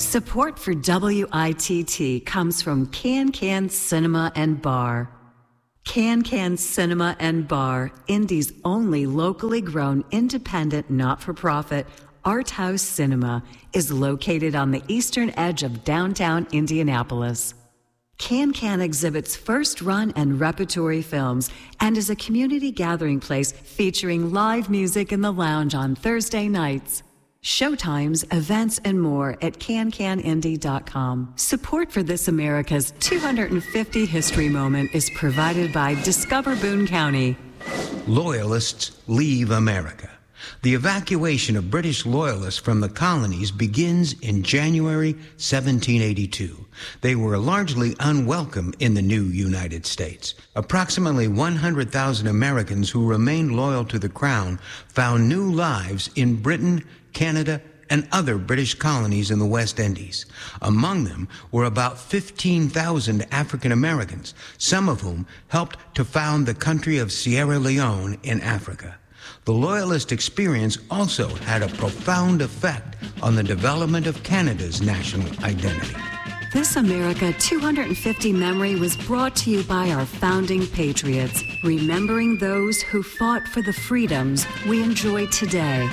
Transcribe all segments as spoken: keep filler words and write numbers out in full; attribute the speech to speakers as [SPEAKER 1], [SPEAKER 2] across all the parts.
[SPEAKER 1] Support for W I T T comes from Can Can Cinema and Bar. Can Can Cinema and Bar, Indy's only locally grown, independent, not-for-profit art house cinema, is located on the eastern edge of downtown Indianapolis. Can Can exhibits first-run and repertory films and is a community gathering place featuring live music in the lounge on Thursday nights. Showtimes, events, and more at can can indy dot com. Support for This America's two hundred fifty History Moment is provided by Discover Boone County.
[SPEAKER 2] Loyalists leave America. The evacuation of British loyalists from the colonies begins in January seventeen eighty-two. They were largely unwelcome in the new United States. Approximately one hundred thousand Americans who remained loyal to the Crown found new lives in Britain, Canada, and other British colonies in the West Indies. Among them were about fifteen thousand African Americans, some of whom helped to found the country of Sierra Leone in Africa. The Loyalist experience also had a profound effect on the development of Canada's national identity.
[SPEAKER 1] This America two hundred fifty memory was brought to you by our founding patriots, remembering those who fought for the freedoms we enjoy today.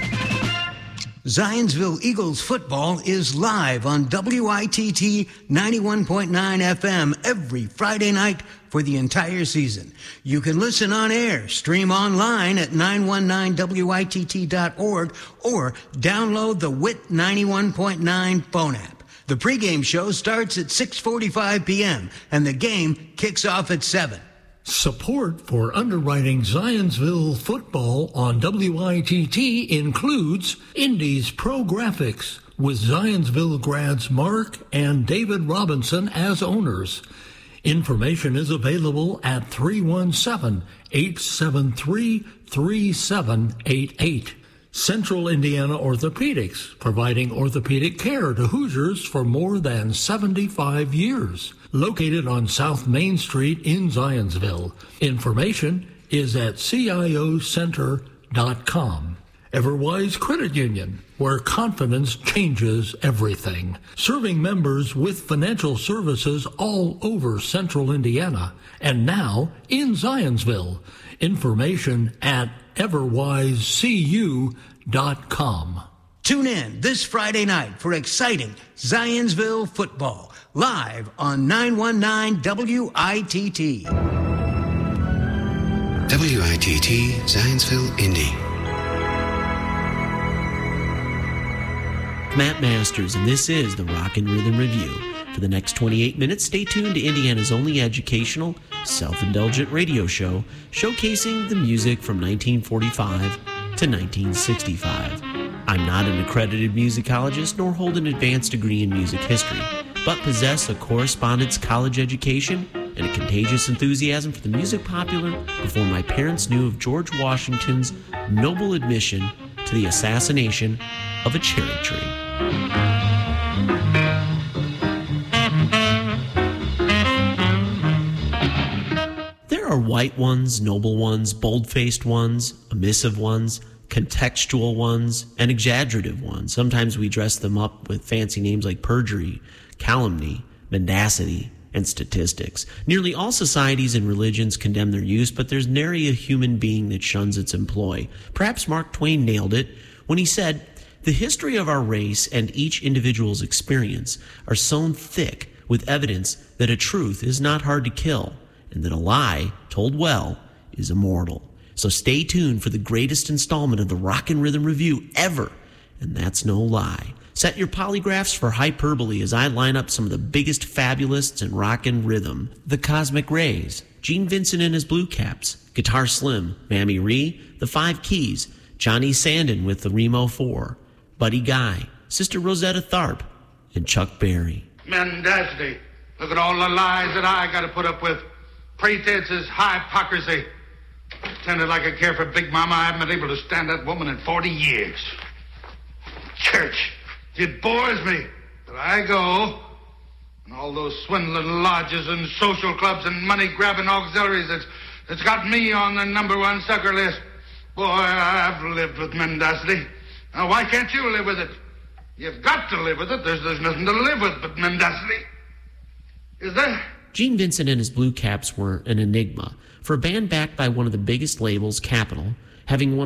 [SPEAKER 2] Zionsville Eagles football is live on W I T T ninety-one point nine F M every Friday night for the entire season. You can listen on air, stream online at nine one nine W I T T dot org, or download the W I T ninety-one point nine phone app. The pregame show starts at six forty-five p.m. and the game kicks off at seven.
[SPEAKER 3] Support for underwriting Zionsville football on W I T T includes Indy's Pro Graphics, with Zionsville grads Mark and David Robinson as owners. Information is available at three one seven, eight seven three, three seven eight eight. Central Indiana Orthopedics, providing orthopedic care to Hoosiers for more than seventy-five years. Located on South Main Street in Zionsville. Information is at C I O center dot com. Everwise Credit Union, where confidence changes everything. Serving members with financial services all over Central Indiana and now in Zionsville. Information at everwise c u dot com.
[SPEAKER 2] Tune in this Friday night for exciting Zionsville football, live on nine one nine W I T T.
[SPEAKER 4] W I T T, Zionsville, Indy.
[SPEAKER 5] Matt Masters, and this is the Rock and Rhythm Review. For the next twenty-eight minutes, stay tuned to Indiana's only educational, self-indulgent radio show showcasing the music from nineteen forty-five to nineteen sixty-five. I'm not an accredited musicologist nor hold an advanced degree in music history, but possess a correspondence college education and a contagious enthusiasm for the music popular before my parents knew of George Washington's noble admission to the assassination of a cherry tree. There are white ones, noble ones, bold-faced ones, emissive ones, contextual ones, and exaggerative ones. Sometimes we dress them up with fancy names like perjury, calumny, mendacity, and statistics. Nearly all societies and religions condemn their use, but there's nary a human being that shuns its employ. Perhaps Mark Twain nailed it when he said, "The history of our race and each individual's experience are sown thick with evidence that a truth is not hard to kill, and that a lie, told well, is immortal." So stay tuned for the greatest installment of the Rock and Rhythm Review ever, and that's no lie. Set your polygraphs for hyperbole as I line up some of the biggest fabulists in rock and rhythm. The Cosmic Rays, Gene Vincent and his Blue Caps, Guitar Slim, Mammy Ree, The Five Keys, Johnny Sandon with the Remo Four, Buddy Guy, Sister Rosetta Tharpe, and Chuck Berry.
[SPEAKER 6] Mendacity. Look at all the lies that I got to put up with. Pretenses, hypocrisy. Pretended like I care for Big Mama. I haven't been able to stand that woman in forty years. Church. It bores me that I go, and all those swindling lodges and social clubs and money-grabbing auxiliaries that's, that's got me on the number one sucker list. Boy, I've lived with mendacity. Now, why can't you live with it? You've got to live with it. There's, there's nothing to live with but mendacity. Is there?
[SPEAKER 5] Gene Vincent and his Blue Caps were an enigma. For a band backed by one of the biggest labels, Capitol, having one